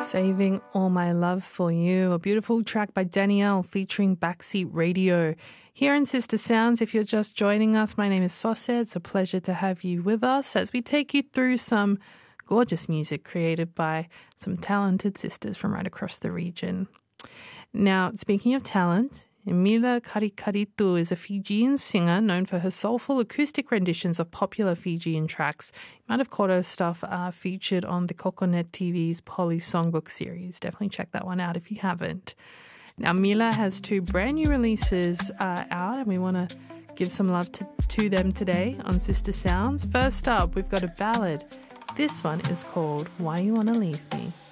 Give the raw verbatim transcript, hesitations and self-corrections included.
Saving All My Love For You, a beautiful track by Danielle featuring Backseat Radio. Here in Sister Sounds, if you're just joining us, my name is Sauce. It's a pleasure to have you with us as we take you through some gorgeous music created by some talented sisters from right across the region. Now, speaking of talent, Mila Karikaritu is a Fijian singer known for her soulful acoustic renditions of popular Fijian tracks. You might have caught her stuff uh, featured on the Coconet T V's Polly Songbook series. Definitely check that one out if you haven't. Now, Mila has two brand new releases uh, out, and we want to give some love to, to them today on Sister Sounds. First up, we've got a ballad. This one is called Why You Wanna Leave Me.